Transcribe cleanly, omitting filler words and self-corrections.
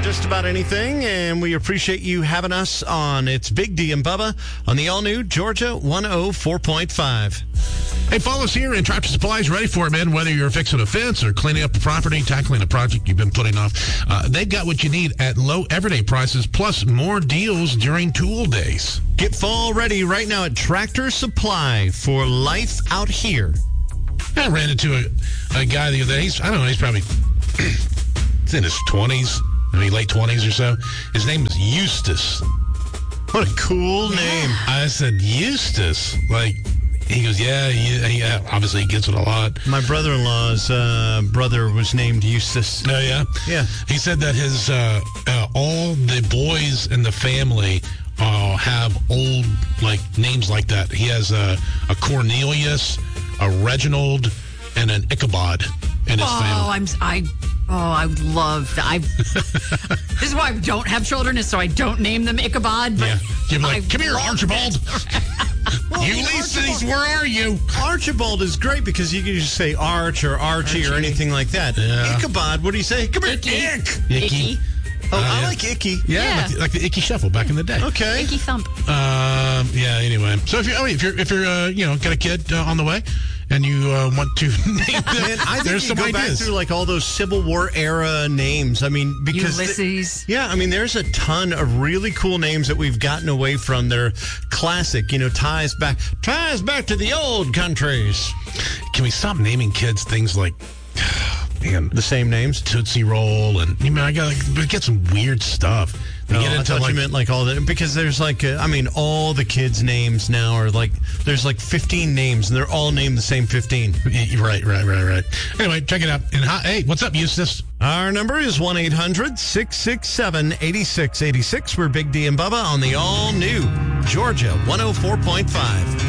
just about anything, and we appreciate you having us on. It's Big D and Bubba on the all-new Georgia 104.5. Hey, follow us here, and Tractor Supply is ready for it, man. Whether you're fixing a fence or cleaning up the property, tackling a project you've been putting off, they've got what you need at low everyday prices, plus more deals during tool days. Get fall ready right now at Tractor Supply for life out here. I ran into a guy the other day. He's probably he's in his 20s, maybe late 20s or so. His name is Eustace. What a cool name. I said, Eustace? Like, he goes, yeah, obviously he gets it a lot. My brother-in-law's brother was named Eustace. Oh, yeah? Yeah. He said that his all the boys in the family have old, like, names like that. He has a Cornelius, a Reginald, and an Ichabod in his family. I would love that. This is why I don't have children, is so I don't name them Ichabod. But yeah. You'd be like, come here, Archibald. Well, Ulysses, where are you? Archibald is great because you can just say Arch or Archie or anything like that. Yeah. Ichabod, what do you say? Come here, Icky. Oh, I like Icky. Yeah. Like the Icky Shuffle back in the day. Okay. Icky Thump. Yeah. Anyway, so if you're got a kid on the way, and you want to name them, I think there's you some go ideas. back through like all those Civil War era names. I mean, because Ulysses. there's a ton of really cool names that we've gotten away from. They're classic. ties back to the old countries. Can we stop naming kids things like? Man, the same names, Tootsie Roll, and I get some weird stuff. I thought you meant like all that, because there's like all the kids' names now are like there's like 15 names and they're all named the same 15. Right. Anyway, check it out. And hey, what's up, Eustace? Our number is 1-800-667-8686. We're Big D and Bubba on the all new Georgia 104.5.